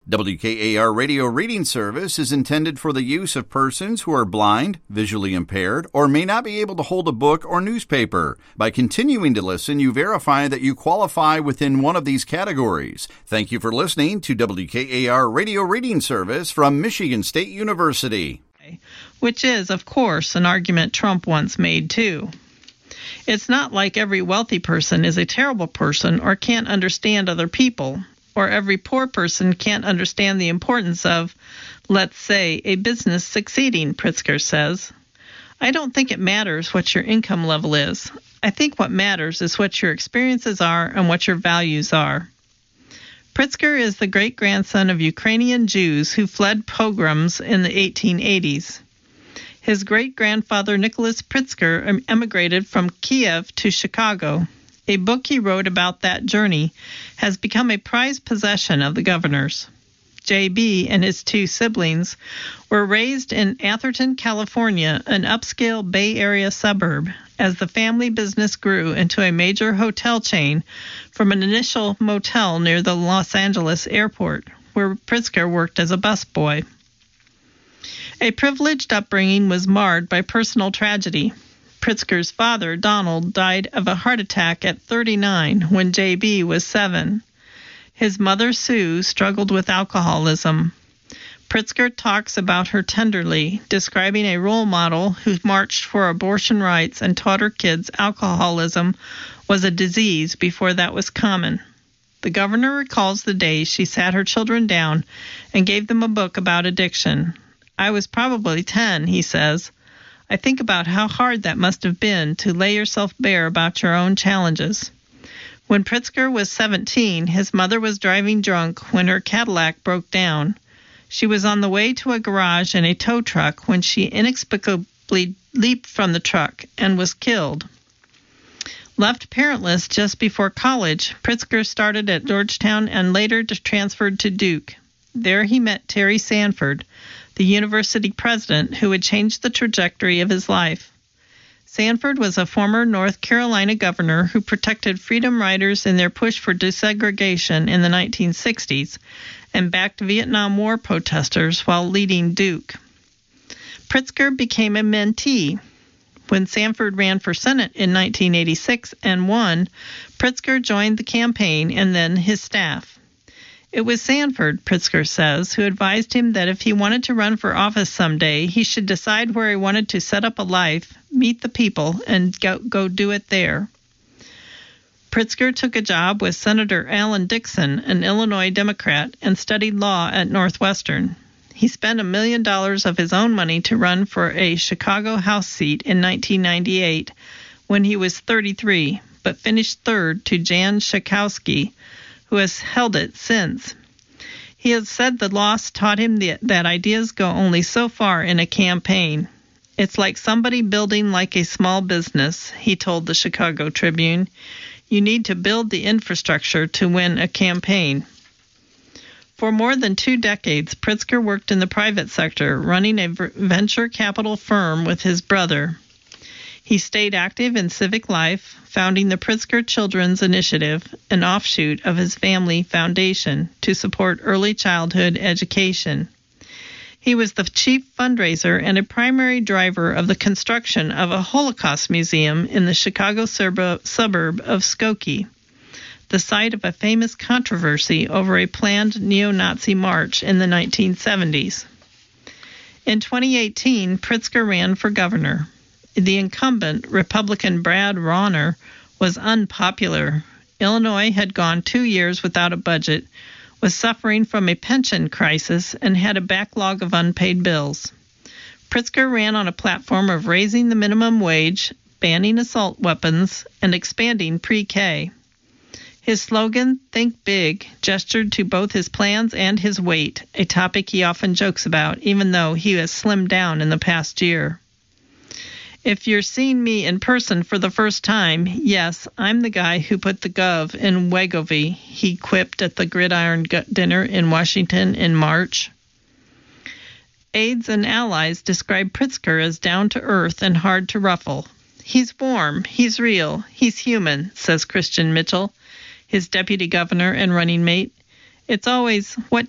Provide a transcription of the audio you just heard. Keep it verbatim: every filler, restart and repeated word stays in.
W K A R Radio Reading Service is intended for the use of persons who are blind, visually impaired, or may not be able to hold a book or newspaper. By continuing to listen, you verify that you qualify within one of these categories. Thank you for listening to W K A R Radio Reading Service from Michigan State University. Which is, of course, an argument Trump once made, too. It's not like every wealthy person is a terrible person or can't understand other people, or every poor person can't understand the importance of, let's say, a business succeeding, Pritzker says. I don't think it matters what your income level is. I think what matters is what your experiences are and what your values are. Pritzker is the great-grandson of Ukrainian Jews who fled pogroms in the eighteen eighties. His great-grandfather Nicholas Pritzker emigrated from Kiev to Chicago. A book he wrote about that journey has become a prized possession of the governor's. J B and his two siblings were raised in Atherton, California, an upscale Bay Area suburb, as the family business grew into a major hotel chain from an initial motel near the Los Angeles airport, where Pritzker worked as a busboy. A privileged upbringing was marred by personal tragedy. Pritzker's father, Donald, died of a heart attack at thirty-nine when J B was seven. His mother, Sue, struggled with alcoholism. Pritzker talks about her tenderly, describing a role model who marched for abortion rights and taught her kids alcoholism was a disease before that was common. The governor recalls the day she sat her children down and gave them a book about addiction. I was probably ten, he says. I think about how hard that must have been to lay yourself bare about your own challenges. When Pritzker was seventeen, his mother was driving drunk when her Cadillac broke down. She was on the way to a garage in a tow truck when she inexplicably leaped from the truck and was killed. Left parentless just before college, Pritzker started at Georgetown and later transferred to Duke. There he met Terry Sanford, the university president who would change the trajectory of his life. Sanford was a former North Carolina governor who protected freedom riders in their push for desegregation in the nineteen sixties and backed Vietnam War protesters while leading Duke. Pritzker became a mentee. When Sanford ran for Senate in nineteen eighty-six and won, Pritzker joined the campaign and then his staff. It was Sanford, Pritzker says, who advised him that if he wanted to run for office someday, he should decide where he wanted to set up a life, meet the people, and go, go do it there. Pritzker took a job with Senator Alan Dixon, an Illinois Democrat, and studied law at Northwestern. He spent a million dollars of his own money to run for a Chicago House seat in nineteen ninety-eight when he was thirty-three, but finished third to Jan Schakowsky, who has held it since. He has said the loss taught him the, that ideas go only so far in a campaign. It's like somebody building like a small business, he told the Chicago Tribune. You need to build the infrastructure to win a campaign. For more than two decades, Pritzker worked in the private sector, running a venture capital firm with his brother. He stayed active in civic life, founding the Pritzker Children's Initiative, an offshoot of his family foundation, to support early childhood education. He was the chief fundraiser and a primary driver of the construction of a Holocaust museum in the Chicago suburb of Skokie, the site of a famous controversy over a planned neo-Nazi march in the nineteen seventies. In twenty eighteen, Pritzker ran for governor. The incumbent, Republican Brad Rauner, was unpopular. Illinois had gone two years without a budget, was suffering from a pension crisis, and had a backlog of unpaid bills. Pritzker ran on a platform of raising the minimum wage, banning assault weapons, and expanding pre-K. His slogan, Think Big, gestured to both his plans and his weight, a topic he often jokes about, even though he has slimmed down in the past year. If you're seeing me in person for the first time, yes, I'm the guy who put the gov in Wegovy, he quipped at the Gridiron dinner in Washington in March. Aides and allies describe Pritzker as down-to-earth and hard to ruffle. He's warm, he's real, he's human, says Christian Mitchell, his deputy governor and running mate. It's always, what